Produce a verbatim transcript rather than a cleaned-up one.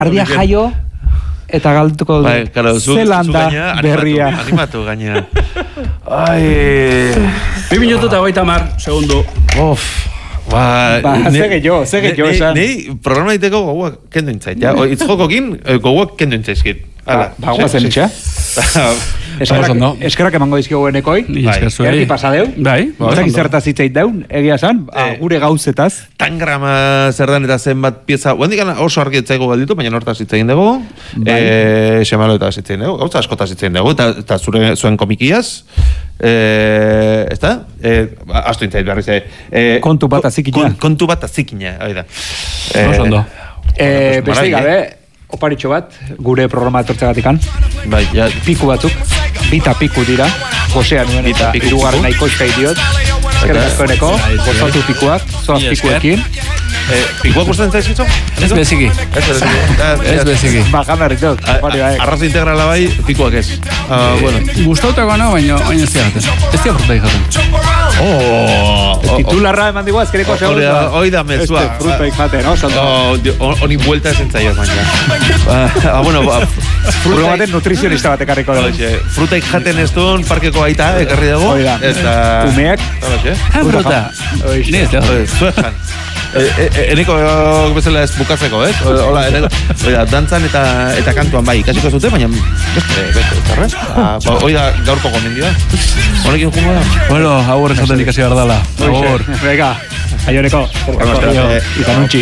Ardia jaio eta galduko du. Bai, claro, Zelanda berria. Animatu gaina. Ai. Bi minutu eta hogeita hamar segundo. Of. Ba, ba zege jo, zege jo esan. Nei, programa diteko goguak kendu intzait, ja? Itzjokokin goguak kendu intzaizkit. Ba, guazen itxa. Eskerrak emango dizkigu enekoi. Erdi pasadeu. Bai. Zaki zertaz hitzeit daun, egia san, gure gauzetaz. Tangrama zer dan eta zenbat pieza, guendik oso argi etzaigu galditu, baina nortaz hitzein dugu. Xemalo eta hitzein dugu, gauza askotaz hitzein dugu, eta zuen komikiaz. Ez da? Astu intzait berriz. Kontu bat azikina. Kontu bat azikina, hori da. Oso ondo. Beste gabe, oparitxo bat, gure programa etortzegatikan. Bai, ja. Piku batzuk, bita piku dira, gozean nuen eta irugarren nahiko izkai diot. Eskerrik asko eneko, gozatu pikuak, zoaz pikuekin. Pikuak gustatzen zaizkitzu? Ez beziki. Ez beziki. Ba, ganarrik dut. Arraza integrala bai, pikuak ez. Gustautako no, baina ez diagaten. Ez diagaten fruta ikaten. Oh! Titularra eman digu azkereko segundo. Hoi da mezua. Este fruta ikaten, no? Honi buelta esentzaiak baina. Ah, bueno, fruta baten nutrizionista bat ekarriko dugu. Fruta ikaten ez duen parkeko aita, ekarri dugu. Hoi da. Umeak. Fruta. Ni ez diagaten. Zuejan. Eneko bezala ez bukatzeko, ez? Hola, eneko, dantzan eta eta kantuan bai, ikasiko zute, baina beste, beste, zarrez? Hoi da gaurko gomendioa. Honekin jungo da? Bueno, agur esaten ikasi behar dala. Agur. Venga, aio eneko. Ikanuntxi.